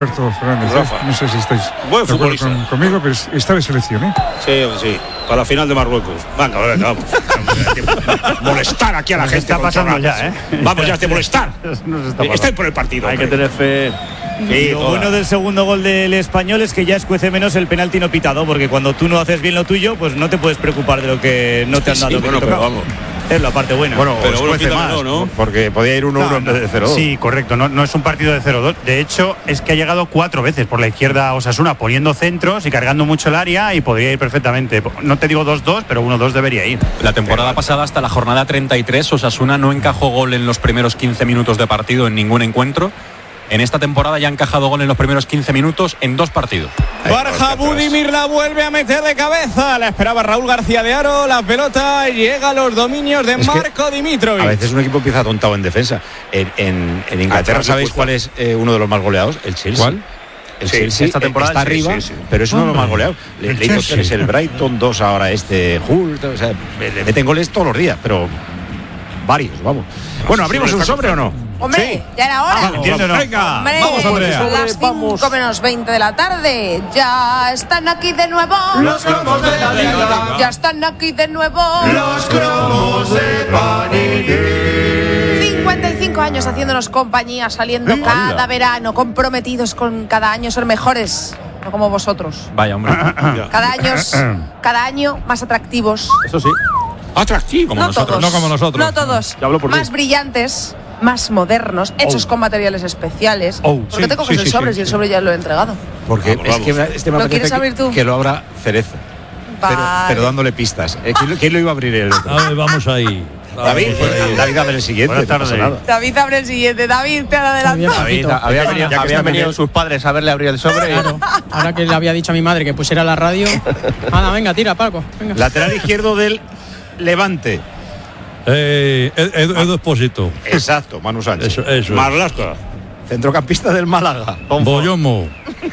Alberto Fernández, no sé si estáis buen de acuerdo futbolista conmigo, pero está de selección, ¿eh? Sí, para la final de Marruecos. Venga, vamos. Molestar aquí a la gente. Está pasando ya, ¿eh? Vamos ya de molestar. Estáis por el partido. Hay que tener fe. Sí, lo bueno del segundo gol del Español es que ya escuece menos el penalti no pitado, porque cuando tú no haces bien lo tuyo, pues no te puedes preocupar de lo que no te han dado. Bueno, pero vamos. Es la parte buena. Bueno, pero escuece más, ¿no? porque podía ir 1-1 en vez de 0-2. Sí, correcto, no es un partido de 0-2. De hecho, es que ha llegado 4 veces por la izquierda Osasuna, poniendo centros y cargando mucho el área, y podría ir perfectamente. No te digo 2-2, pero 1-2 debería ir. La temporada pasada, hasta la jornada 33, Osasuna no encajó gol en los primeros 15 minutos de partido en ningún encuentro. En esta temporada ya ha encajado gol en los primeros 15 minutos en 2 partidos. Borja Budimir la vuelve a meter de cabeza. La esperaba Raúl García de Haro. La pelota llega a los dominios de Marco Dimitrovic. A veces un equipo empieza atontado en defensa. En Inglaterra, ¿sabéis cuál es uno de los más goleados? El Chelsea. ¿Cuál? El Chelsea esta temporada está arriba, pero es uno de los más goleados. Le hizo 3 el Brighton, 2 ahora Hull. O sea, le meten goles todos los días, pero varios, vamos. Bueno, ¿abrimos un sobre o no? Hombre, ¿Sí? ya era hora. Venga, Hombre, vamos, Andrea. son las 5 menos 20 de la tarde. Ya están aquí de nuevo Los cromos de la liga. Ya están aquí de nuevo Los cromos de Panini. 55 años haciéndonos compañía, saliendo cada verano, comprometidos con cada año ser mejores. No como vosotros. Vaya, hombre. Cada año más atractivos. Eso sí. Atractivo. Como nosotros. Todos, No como nosotros. No todos. Yo hablo por más mí. brillantes, más modernos, hechos con materiales especiales. ¿Por qué te coges el sobre si el sobre ya lo he entregado? Porque Vamos. es que este me ¿Lo apetece quieres abrir tú? que lo abra Cerezo. Vale. Pero dándole pistas. ¿Quién lo iba a abrir él? A ver, vamos ahí. David abre el siguiente. Buenas tardes. No pasa nada. David abre el siguiente. David, te adelanto. Había venido sus padres a verle abrir el sobre. Claro. Ahora que le había dicho a mi madre que pusiera la radio. Anda, venga, tira, Paco. Venga. Lateral izquierdo del Levante. Edu Espósito. Exacto, Manu Sánchez. Eso. Marlaska. Centrocampista del Málaga. Boyomo.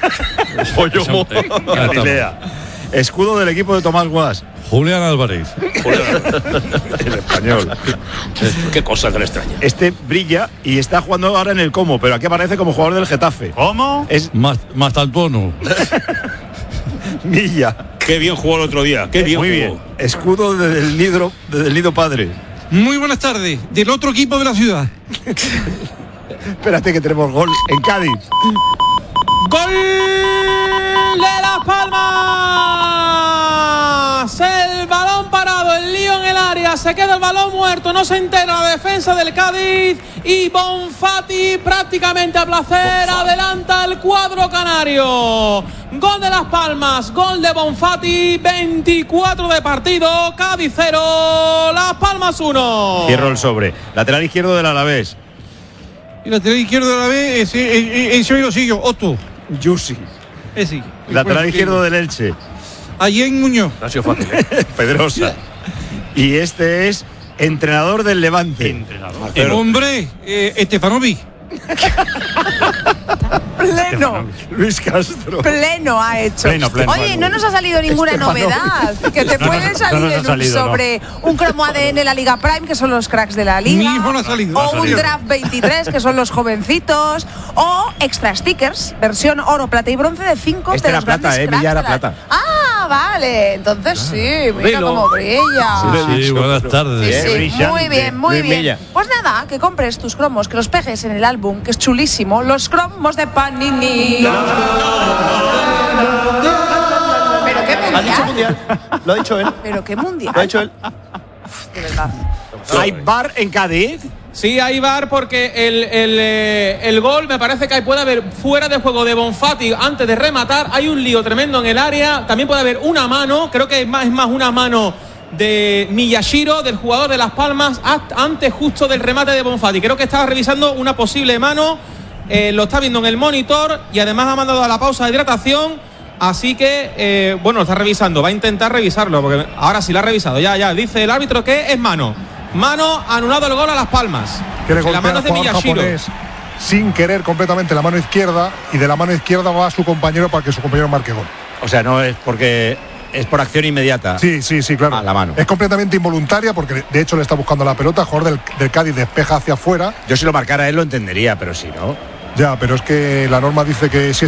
Galilea. Escudo del equipo de Tomás Guas. Julián Álvarez. El español. Qué cosa que le extraña. Este brilla y está jugando ahora en el Como, pero aquí aparece como jugador del Getafe. ¿Cómo? Es Mastantuono. Milla. Qué bien jugó el otro día. Qué bien Muy jugó. bien. Escudo del Nido Padre. Muy buenas tardes. Del otro equipo de la ciudad. Espérate que tenemos gol en Cádiz. ¡Gol de Las Palmas! El balón parado, el lío en el área, se queda el balón muerto, no se entera la defensa del Cádiz y Bonfati prácticamente a placer adelanta el cuadro canario. Gol de Las Palmas, gol de Bonfati, 24 de partido, Cádiz 0, Las Palmas 1. Cierro el sobre. Lateral izquierdo del Alavés. Y lateral izquierdo de la vez, ese lo sigo, Otto. Yusi. Ese. Lateral izquierdo del Elche. Allí en Muñoz. No ha sido fácil. Pedrosa. Y este es entrenador del Levante. El hombre, Estefanovic. Pleno. Luis Castro. Pleno ha hecho. Pleno. Oye, no nos ha salido ninguna novedad. Que te puede salir en un sobre un cromo ADN de la Liga Prime, que son los cracks de la Liga. Mi hijo no ha salido. O un Draft 23, que son los jovencitos. O extra stickers, versión oro, plata y bronce de 5 Este de era los plata, grandes Milla era cracks de la- plata. Ah, vale. Entonces sí, mira Velo. cómo brilla. Sí, buenas tardes. Sí, brillante. muy bien, muy Luis bien. Milla. Pues nada, que compres tus cromos, que los pegues en el álbum, que es chulísimo. Los cromos de Panini. Pero qué mundial. Lo ha dicho él. Pero qué mundial. Lo ha dicho él. De verdad. ¿Hay bar en Cádiz? Sí, hay VAR porque el gol me parece que puede haber fuera de juego de Bonfati antes de rematar. Hay un lío tremendo en el área. También puede haber una mano, creo que es más una mano de Miyashiro, del jugador de Las Palmas, antes justo del remate de Bonfati. Creo que estaba revisando una posible mano. Lo está viendo en el monitor y además ha mandado a la pausa de hidratación. Así que, bueno, lo está revisando. Va a intentar revisarlo porque ahora sí lo ha revisado. Ya, dice el árbitro que es mano. Mano, anulado el gol a Las Palmas. Quiere La mano golpear es de al jugador Miyashiro. japonés sin querer completamente la mano izquierda, y de la mano izquierda va a su compañero para que su compañero marque gol. O sea, no es porque es por acción inmediata. Sí, claro. A la mano. Es completamente involuntaria porque de hecho le está buscando la pelota. El jugador del Cádiz despeja hacia afuera. Yo si lo marcara él lo entendería, pero si no. Ya, pero es que la norma dice que si